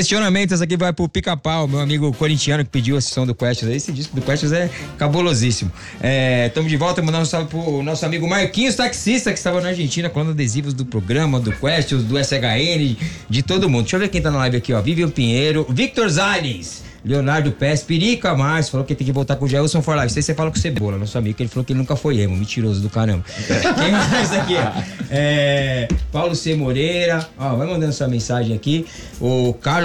Questionamento, essa aqui vai pro Pica-Pau, meu amigo corintiano que pediu a sessão do Questions. Esse disco do Questions é cabulosíssimo. Tamo de volta, mandando um salve pro nosso amigo Marquinhos, taxista, que estava na Argentina, colando adesivos do programa, do Questions, do SHN, de todo mundo. Deixa eu ver quem tá na live aqui, ó. Vivian Pinheiro, Victor Zales, Leonardo Pes, Perica Márcio, falou que tem que voltar com o Gelson for Life. Isso aí você fala com o Cebola, nosso amigo, que ele falou que ele nunca foi emo, mentiroso do caramba. Quem mais aqui, ó? Paulo C. Moreira, ó, vai mandando sua mensagem aqui. O Carlos